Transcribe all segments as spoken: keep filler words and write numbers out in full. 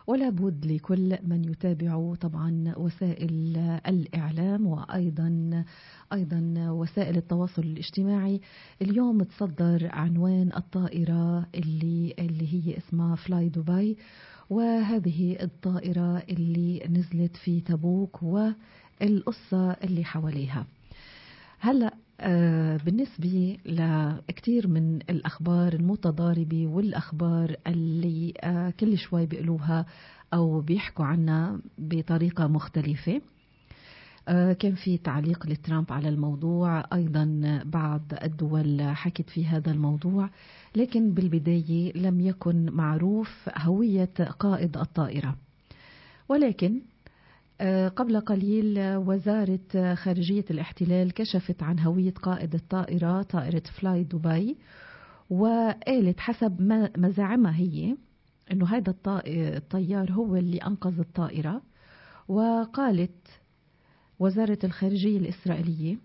ولا بد لكل من يتابع طبعا وسائل الإعلام وأيضا أيضا وسائل التواصل الاجتماعي. اليوم تصدر عنوان الطائرة اللي اللي هي اسمها فلاي دبي، وهذه الطائرة اللي نزلت في تبوك والقصة اللي حواليها. هلأ آه بالنسبة لكثير من الأخبار المتضاربة والأخبار اللي آه كل شوي بيقولوها أو بيحكوا عنها بطريقة مختلفة، آه كان في تعليق لترامب على الموضوع، أيضا بعض الدول حكت في هذا الموضوع، لكن بالبداية لم يكن معروف هوية قائد الطائرة. ولكن قبل قليل وزارة خارجية الاحتلال كشفت عن هوية قائد الطائرة، طائرة فلاي دبي، وقالت حسب ما مزاعمها هي أنه هذا الطيار هو اللي أنقذ الطائرة. وقالت وزارة الخارجية الإسرائيلية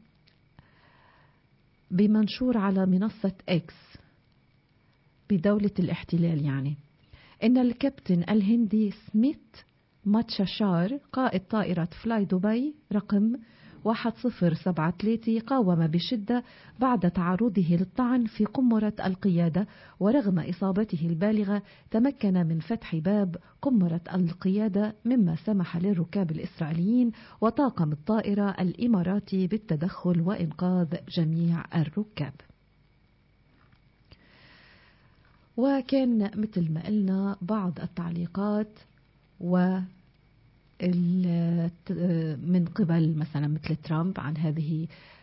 بمنشور على منصة إكس بدولة الاحتلال يعني إن الكابتن الهندي سميث ماتشاشار قائد طائرة فلاي دبي رقم واحد صفر سبعة ثلاثة قاوم بشدة بعد تعرضه للطعن في قمرة القيادة، ورغم إصابته البالغة تمكن من فتح باب قمرة القيادة مما سمح للركاب الإسرائيليين وطاقم الطائرة الإماراتي بالتدخل وإنقاذ جميع الركاب. وكان مثل ما قلنا بعض التعليقات و من قبل مثلا مثل ترامب عن هذه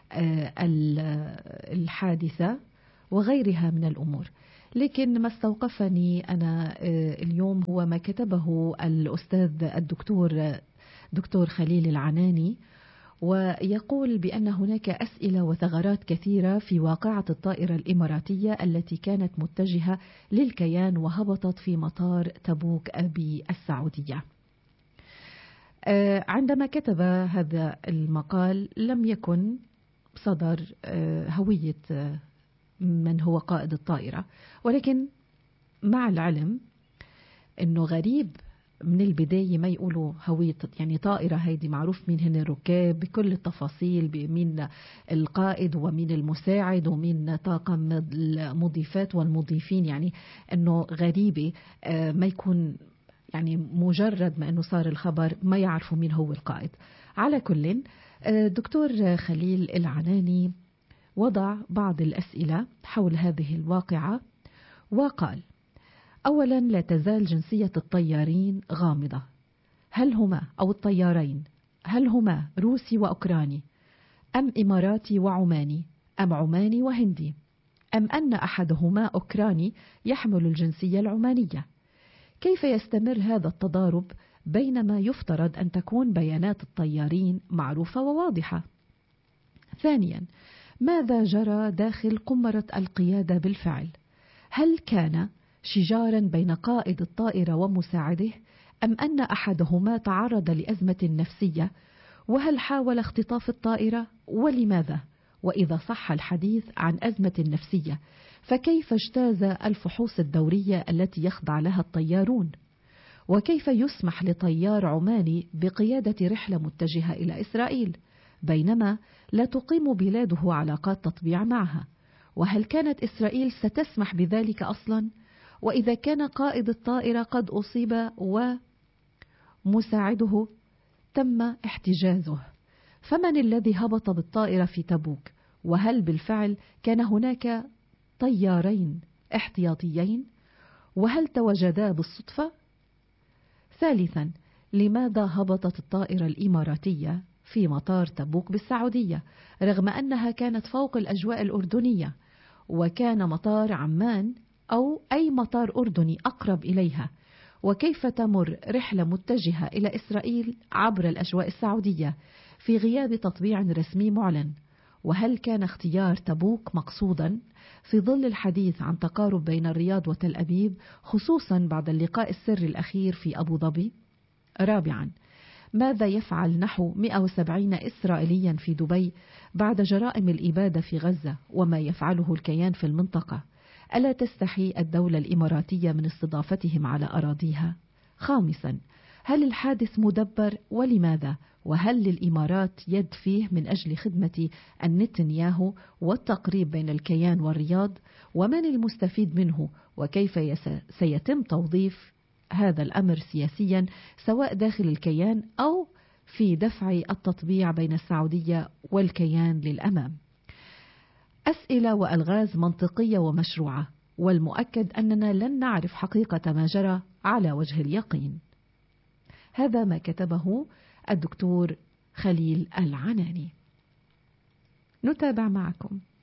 الحادثة وغيرها من الأمور، لكن ما استوقفني أنا اليوم هو ما كتبه الأستاذ الدكتور دكتور خليل العناني، ويقول بأن هناك أسئلة وثغرات كثيرة في واقعة الطائرة الإماراتية التي كانت متجهة للكيان وهبطت في مطار تبوك بالسعودية. عندما كتب هذا المقال لم يكن صدر هوية من هو قائد الطائرة، ولكن مع العلم أنه غريب من البداية ما يقولوا هوية يعني طائرة هيدي معروف مين هن الركاب بكل التفاصيل، بمين القائد ومين المساعد ومين طاقم المضيفات والمضيفين، يعني أنه غريبة ما يكون يعني مجرد ما أنه صار الخبر ما يعرفوا مين هو القائد. على كل دكتور خليل العناني وضع بعض الأسئلة حول هذه الواقعة وقال: أولا، لا تزال جنسية الطيارين غامضة. هل هما أو الطيارين هل هما روسي وأوكراني، أم إماراتي وعماني، أم عماني وهندي، أم أن أحدهما أوكراني يحمل الجنسية العمانية؟ كيف يستمر هذا التضارب بينما يفترض أن تكون بيانات الطيارين معروفة وواضحة؟ ثانيا، ماذا جرى داخل قمرة القيادة بالفعل؟ هل كان شجارا بين قائد الطائرة ومساعده، أم أن أحدهما تعرض لأزمة نفسية؟ وهل حاول اختطاف الطائرة؟ ولماذا؟ وإذا صح الحديث عن أزمة نفسية، فكيف اجتاز الفحوص الدورية التي يخضع لها الطيارون؟ وكيف يسمح لطيار عماني بقيادة رحلة متجهة إلى إسرائيل بينما لا تقيم بلاده علاقات تطبيع معها؟ وهل كانت إسرائيل ستسمح بذلك أصلا؟ وإذا كان قائد الطائرة قد أصيب ومساعده تم احتجازه، فمن الذي هبط بالطائرة في تبوك؟ وهل بالفعل كان هناك طيارين احتياطيين؟ وهل تواجدا بالصدفة؟ ثالثا، لماذا هبطت الطائرة الإماراتية في مطار تبوك بالسعودية رغم أنها كانت فوق الأجواء الأردنية، وكان مطار عمان أو أي مطار أردني أقرب إليها؟ وكيف تمر رحلة متجهة إلى إسرائيل عبر الأجواء السعودية في غياب تطبيع رسمي معلن؟ وهل كان اختيار تبوك مقصودا في ظل الحديث عن تقارب بين الرياض وتل أبيب خصوصا بعد اللقاء السري الأخير في أبو ظبي؟ رابعا، ماذا يفعل نحو مئة وسبعين إسرائيليا في دبي بعد جرائم الإبادة في غزة وما يفعله الكيان في المنطقة؟ ألا تستحي الدولة الإماراتية من استضافتهم على أراضيها؟ خامسا، هل الحادث مدبر ولماذا؟ وهل للإمارات يد فيه من أجل خدمة النتنياهو والتقريب بين الكيان والرياض؟ ومن المستفيد منه؟ وكيف سيتم توظيف هذا الأمر سياسيا سواء داخل الكيان أو في دفع التطبيع بين السعودية والكيان للأمام؟ أسئلة وألغاز منطقية ومشروعة، والمؤكد أننا لن نعرف حقيقة ما جرى على وجه اليقين. هذا ما كتبه الدكتور خليل العناني. نتابع معكم.